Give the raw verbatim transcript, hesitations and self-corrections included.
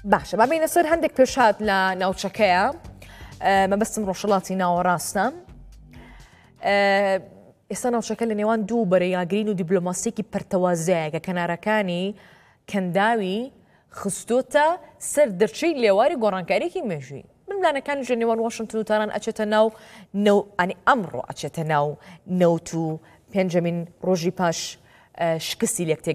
باشە بابینە سەر هەندێک پێشات لە ناوچەکەیە مەبەستم ڕۆژهەڵاتی ناوەڕاستە. ئێستا ناوچەکە لە نێوان دوو بەرەیاگرین و دیبلۆماسیەکی پەرتەوازەیە کە کەنارەکانی کەنداوی خستۆتە سەر دەرچەی لێواری گۆڕانکاریەکی مێژووی. بنلانەکانی ژە نێوان واشنگتن و تاران ئەچێتە ناو ئەنی ئەمڕۆ ئەچێتە ناو نەوت و پێنجەمین ڕۆژی پاش شکستی لەکتێک